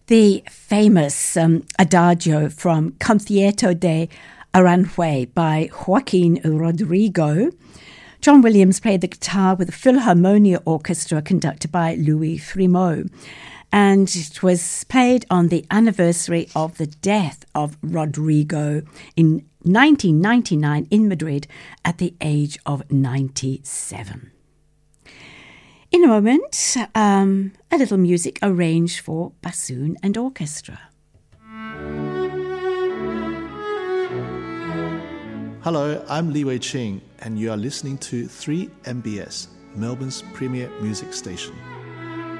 The famous Adagio from Concierto de Aranjuez by Joaquin Rodrigo. John Williams played the guitar with the Philharmonia Orchestra conducted by Louis Frimeau. And it was played on the anniversary of the death of Rodrigo in 1999 in Madrid at the age of 97. In a moment, a little music arranged for bassoon and orchestra. Hello, I'm Li Wei Ching, and you are listening to 3MBS, Melbourne's premier music station.